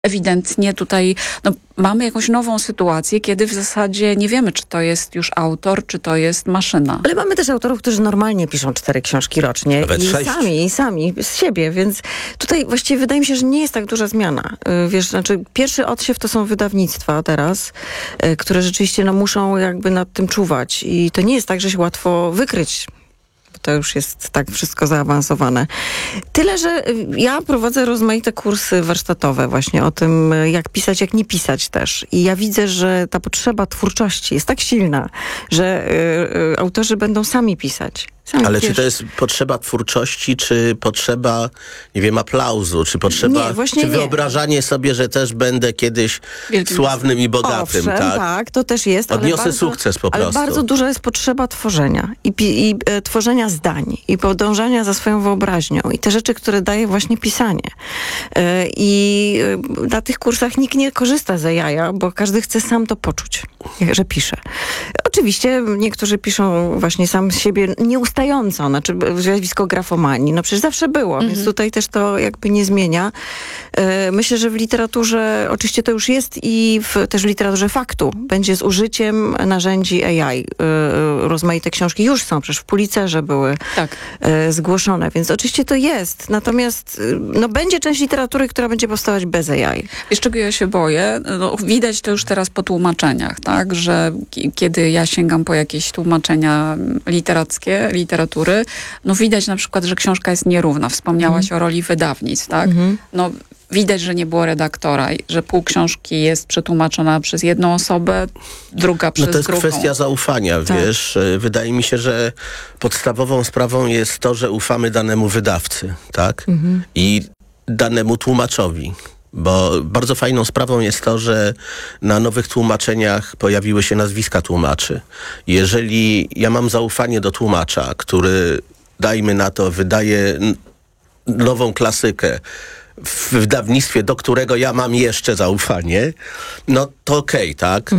ewidentnie tutaj mamy jakąś nową sytuację, kiedy w zasadzie nie wiemy, czy to jest już autor, czy to jest maszyna. Ale mamy też autorów, którzy normalnie piszą 4 książki rocznie. Nawet 6. I sami z siebie, więc tutaj właściwie wydaje mi się, że nie jest tak duża zmiana. Wiesz, znaczy pierwszy odsiew to są wydawnictwa teraz, które rzeczywiście muszą jakby nad tym czuwać. I to nie jest tak, że się łatwo wykryć. To już jest tak wszystko zaawansowane. Tyle, że ja prowadzę rozmaite kursy warsztatowe właśnie o tym, jak pisać, jak nie pisać też. I ja widzę, że ta potrzeba twórczości jest tak silna, że autorzy będą sami pisać. Ale czy to jest potrzeba twórczości, czy potrzeba, nie wiem, aplauzu, czy potrzeba, czy wyobrażanie sobie, że też będę kiedyś sławnym i bogatym, owszem, tak? Tak, to też jest. Odniosę sukces po prostu. Ale bardzo duża jest potrzeba tworzenia i tworzenia zdań i podążania za swoją wyobraźnią i te rzeczy, które daje właśnie pisanie. I na tych kursach nikt nie korzysta z AI, bo każdy chce sam to poczuć, że pisze. Oczywiście niektórzy piszą właśnie sam z siebie nieustająco, znaczy zjawisko grafomanii. No przecież zawsze było, więc tutaj też to jakby nie zmienia. Myślę, że w literaturze, oczywiście to już jest i też w literaturze faktu, będzie z użyciem narzędzi AI. Rozmaite książki już są, przecież w Pulitzerze były zgłoszone, więc oczywiście to jest. Natomiast będzie część literatury, która będzie powstawać bez AI. Wiesz, czego ja się boję? Widać to już teraz po tłumaczeniach, tak? Że kiedy ja sięgam po jakieś tłumaczenia literatury, widać na przykład, że książka jest nierówna. Wspomniałaś o roli wydawnictw, tak? Widać, że nie było redaktora, że pół książki jest przetłumaczona przez jedną osobę, druga przez drugą. To jest kwestia zaufania, wiesz. Wydaje mi się, że podstawową sprawą jest to, że ufamy danemu wydawcy, tak? I danemu tłumaczowi. Bo bardzo fajną sprawą jest to, że na nowych tłumaczeniach pojawiły się nazwiska tłumaczy. Jeżeli ja mam zaufanie do tłumacza, który, dajmy na to, wydaje nową klasykę w wydawnictwie, do którego ja mam jeszcze zaufanie, to okej, tak?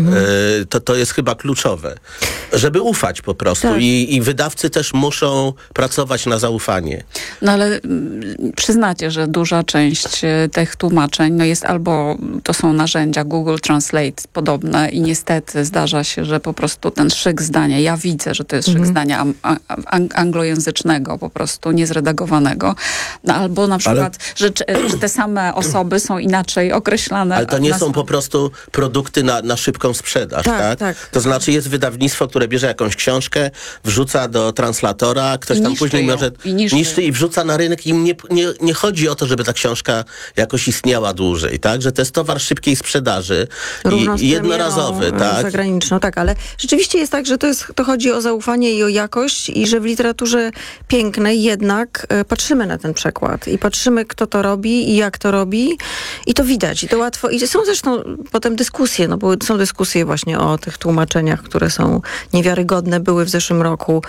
To jest chyba kluczowe. Żeby ufać po prostu. Tak. I wydawcy też muszą pracować na zaufanie. Ale przyznacie, że duża część tych tłumaczeń jest albo to są narzędzia Google Translate podobne i niestety zdarza się, że po prostu ten szyk zdania, ja widzę, że to jest szyk zdania anglojęzycznego, po prostu niezredagowanego. Albo na przykład, że te same osoby są inaczej określane. Ale to nie są po prostu produkty na szybką sprzedaż, tak? To znaczy jest wydawnictwo, które bierze jakąś książkę, wrzuca do translatora, ktoś tam później może niszczy i wrzuca na rynek. Im nie chodzi o to, żeby ta książka jakoś istniała dłużej, tak? Że to jest towar szybkiej sprzedaży i jednorazowy, tak? Zagraniczną, tak, ale rzeczywiście jest tak, że to chodzi o zaufanie i o jakość i że w literaturze pięknej jednak patrzymy na ten przekład i patrzymy, kto to robi i jak to robi i to widać i to łatwo. I są zresztą potem dyskusje, bo są dyskusje właśnie o tych tłumaczeniach, które są niewiarygodne, były w zeszłym roku,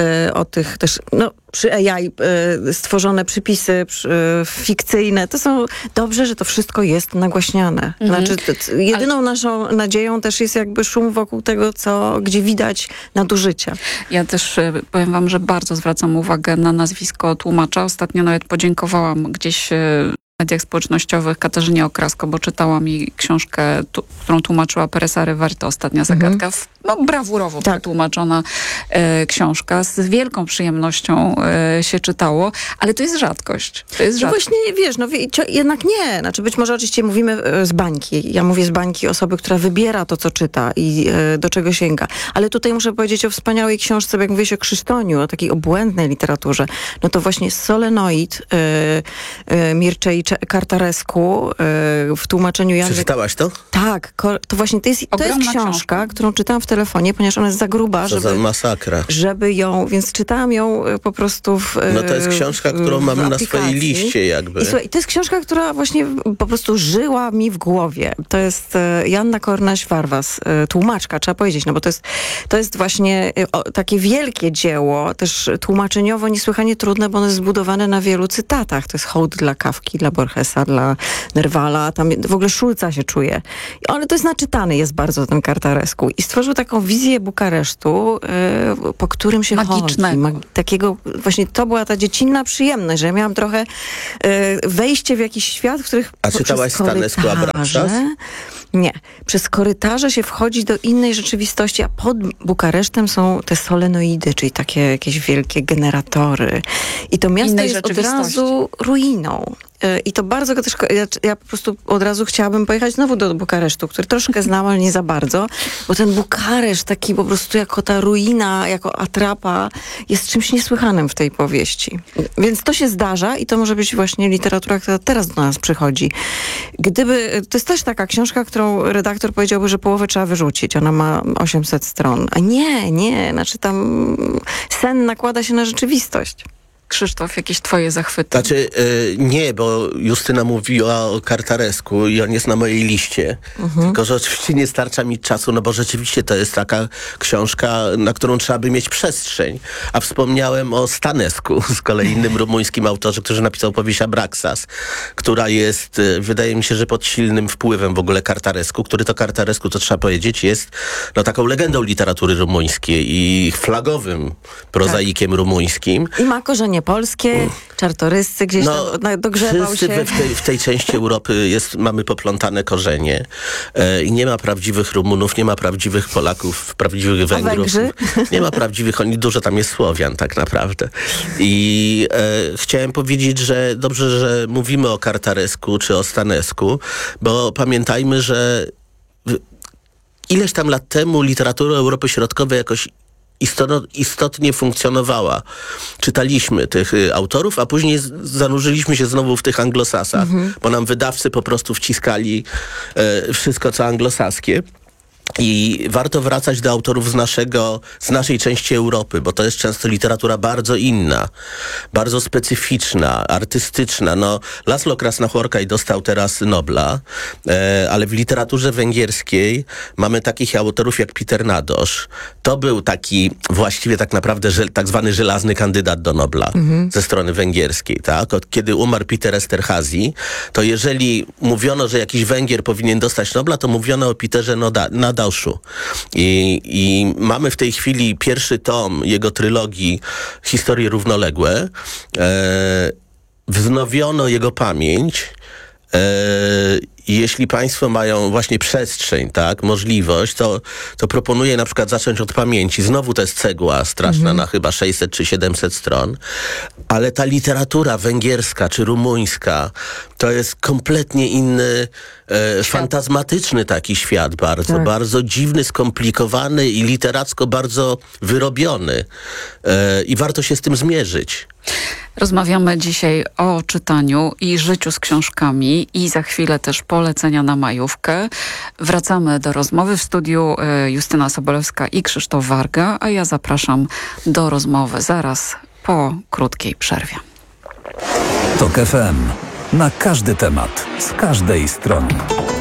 o tych też, przy AI stworzone przypisy fikcyjne. To są dobrze, że to wszystko jest nagłaśniane. Znaczy, jedyną naszą nadzieją też jest jakby szum wokół tego, gdzie widać nadużycia. Ja też powiem wam, że bardzo zwracam uwagę na nazwisko tłumacza. Ostatnio nawet podziękowałam gdzieś w mediach społecznościowych Katarzynie Okrasko, bo czytała mi książkę, którą tłumaczyła Peresa Reverte, Ostatnia zagadka. Brawurowo przetłumaczona książka. Z wielką przyjemnością się czytało, ale to jest rzadkość. Właśnie, wiesz, jednak nie. Znaczy być może oczywiście mówimy z bańki. Ja mówię z bańki osoby, która wybiera to, co czyta i do czego sięga. Ale tutaj muszę powiedzieć o wspaniałej książce, jak mówię o Krzysztoniu, o takiej obłędnej literaturze. To właśnie Solenoid Mirczej Kartarescu w tłumaczeniu Jana. Przeczytałaś to? Tak. To właśnie to jest książka, którą czytałam w telefonie, ponieważ ona jest za gruba, za masakra. Żeby ją, więc czytałam ją po prostu to jest książka, którą mamy na swojej liście jakby. I słuchaj, to jest książka, która właśnie po prostu żyła mi w głowie. To jest Joanna Kornaś-Warwas, tłumaczka, trzeba powiedzieć, bo to jest właśnie takie wielkie dzieło, też tłumaczeniowo niesłychanie trudne, bo ono jest zbudowane na wielu cytatach. To jest hołd dla Kawki, dla Borgesa, dla Nervala, tam w ogóle Schulza się czuje. Ale to jest naczytany jest bardzo ten Cartarescu i stworzył taką wizję Bukaresztu, po którym się magicznego. chodzi. Takiego, właśnie to była ta dziecinna przyjemność, że ja miałam trochę wejście w jakiś świat, w których... A czytałaś Stanescu Abraxas? Nie. Przez korytarze się wchodzi do innej rzeczywistości, a pod Bukaresztem są te solenoidy, czyli takie jakieś wielkie generatory. I to miasto Innej jest od razu ruiną. I to bardzo go też... Ja po prostu od razu chciałabym pojechać znowu do Bukaresztu, który troszkę znałam, ale nie za bardzo, bo ten Bukareszt taki po prostu jako ta ruina, jako atrapa jest czymś niesłychanym w tej powieści. Więc to się zdarza i to może być właśnie literatura, która teraz do nas przychodzi. To jest też taka książka, którą redaktor powiedziałby, że połowę trzeba wyrzucić. Ona ma 800 stron. A nie. Znaczy tam sen nakłada się na rzeczywistość. Krzysztof, jakieś twoje zachwyty? Znaczy, nie, bo Justyna mówiła o Cartarescu i on jest na mojej liście. Tylko, że oczywiście nie starcza mi czasu, no bo rzeczywiście to jest taka książka, na którą trzeba by mieć przestrzeń. A wspomniałem o Stanescu, z kolei innym rumuńskim autorze, który napisał powieść Abraxas, która jest, wydaje mi się, że pod silnym wpływem w ogóle Cartarescu, który to Cartarescu, to trzeba powiedzieć, jest no, taką legendą literatury rumuńskiej i flagowym prozaikiem rumuńskim. I ma korzenie polskie, czartoryscy gdzieś tam dogrzewał się. W tej części Europy mamy poplątane korzenie i nie ma prawdziwych Rumunów, nie ma prawdziwych Polaków, prawdziwych Węgrów. Nie ma prawdziwych, dużo tam jest Słowian tak naprawdę. I chciałem powiedzieć, że dobrze, że mówimy o Cartarescu czy o Stanescu, bo pamiętajmy, że ileś tam lat temu literatura Europy Środkowej jakoś istotnie funkcjonowała. Czytaliśmy tych autorów, a później zanurzyliśmy się znowu w tych anglosasach, bo nam wydawcy po prostu wciskali wszystko, co anglosaskie. I warto wracać do autorów z naszej części Europy, bo to jest często literatura bardzo inna, bardzo specyficzna, artystyczna. No, Laszlo Krasznahorkai dostał teraz Nobla, ale w literaturze węgierskiej mamy takich autorów jak Peter Nadosz. To był taki właściwie tak naprawdę tak zwany żelazny kandydat do Nobla ze strony węgierskiej. Tak? Kiedy umarł Peter Esterhazy, to jeżeli mówiono, że jakiś Węgier powinien dostać Nobla, to mówiono o Peterze Nadoszu. I mamy w tej chwili pierwszy tom jego trylogii Historie równoległe. Wznowiono jego pamięć. Jeśli państwo mają właśnie przestrzeń, tak, możliwość, to proponuję na przykład zacząć od pamięci. Znowu to jest cegła straszna na chyba 600 czy 700 stron, ale ta literatura węgierska czy rumuńska to jest kompletnie inny, fantazmatyczny taki świat bardzo, bardzo dziwny, skomplikowany i literacko bardzo wyrobiony. I warto się z tym zmierzyć. Rozmawiamy dzisiaj o czytaniu i życiu z książkami i za chwilę też polecenia na majówkę. Wracamy do rozmowy w studiu Justyna Sobolewska i Krzysztof Warga, a ja zapraszam do rozmowy zaraz po krótkiej przerwie. TOK FM. Na każdy temat, z każdej strony.